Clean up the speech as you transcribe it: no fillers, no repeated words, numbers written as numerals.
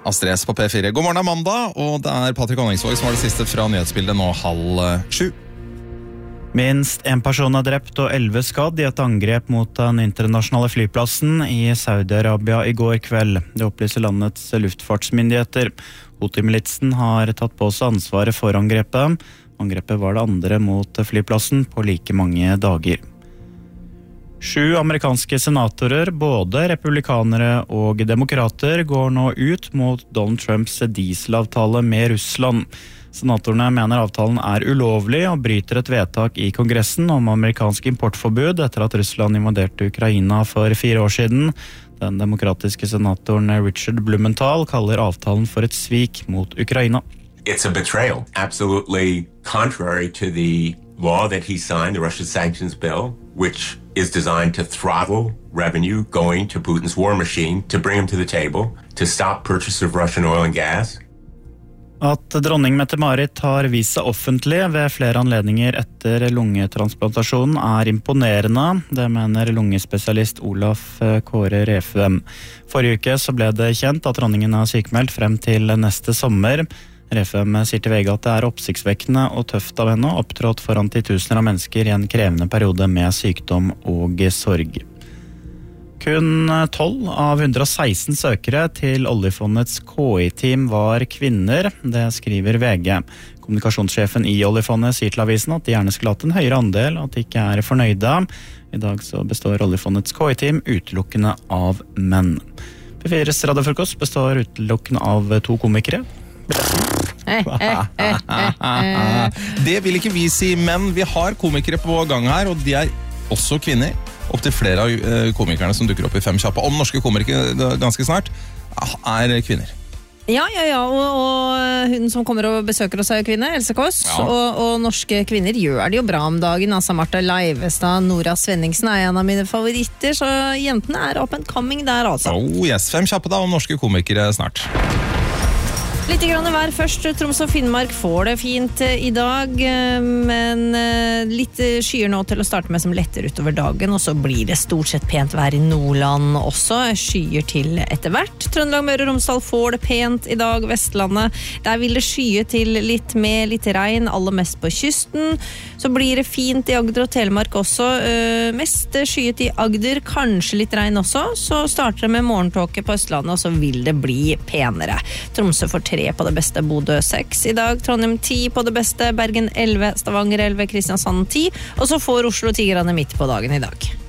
Astrid S på P4. God morgen, mandag, og det Patrick Honningsvåg som var det siste fra nyhetsbildet nå 6:30. Minst en person drept og 11 skadd i et angrep mot den internasjonale flyplassen i Saudi-Arabia i går kveld. Det opplyser landets luftfartsmyndigheter. Houthi-militsen har tatt på seg ansvaret for angrepet. Angrepet var det andre mot flyplassen på like mange dager. 7 amerikanske senatorer, både republikanere og demokrater, går nå ut mot Donald Trumps dieselavtale med Russland. Senatorene mener avtalen ulovlig og bryter et vedtak i Kongressen om amerikansk importforbud etter at Russland invaderte Ukraina for 4 år siden. Den demokratiske senatoren Richard Blumenthal kaller avtalen for et svik mot Ukraina. It's a betrayal, absolutely contrary to the law that he signed, the Russian sanctions bill, which is designed to throttle revenue going to Putin's war machine, to bring him to the table, to stop purchase of Russian oil and gas. At dronning Mette-Marit har vist seg offentlig ved flere anledninger etter lungetransplantasjonen imponerende, det mener lungespesialist Olaf Kåre Refvem. Forrige uke så ble det kjent at dronningen sykemeldt frem til neste sommer. Refvem sier til VG at det oppsiktsvekkende og tøft av henne opptrådt foran titusener av mennesker i en krevende periode med sykdom og sorg. Kun 12 av 116 søkere til oljefondets KI-team var kvinner, det skriver VG. Kommunikasjonssjefen i oljefondet sier til avisen at de gjerne skulle hatt en høyere andel, og at de ikke fornøyde. I dag så består oljefondets KI-team utelukkende av menn. P4s radiofrokost består utelukkende av 2 komikere. Det vil ikke vi si, men vi har komikere på gang her, og de også kvinner. Opp til flere av komikerne som dukker opp i 5 kjappe om norske komikere ganske snart, kvinner. Ja, og hun som kommer og besøker oss kvinne, Else Kåss, og norske kvinner gjør det jo bra om dagen. Altså Martha Leivestad, Nora Svenningsen en av mine favoritter, så jentene up and coming der altså. Oh yes, 5 kjappe da om norske komikere snart. Litt grann vær først. Troms og Finnmark får det fint i dag, men litt skyer nå til å starte med som letter utover dagen, og så blir det stort sett pent vær i Nordland også. Skyer til etter hvert. Trøndelag, Møre og Romsdal får det pent i dag. Vestlandet, der vil det skye til litt med litt regn, aller mest på kysten. Så blir det fint i Agder og Telemark også. Mest skyet i Agder, kanskje litt regn også. Så starter det med morgentåke på Østlandet, og så vil det bli penere. Tromsø får 3 på det beste, Bodø 6 i dag, Trondheim 10 på det beste, Bergen 11, Stavanger 11, Kristiansand 10, og så får Oslo 10 grader midt på dagen i dag.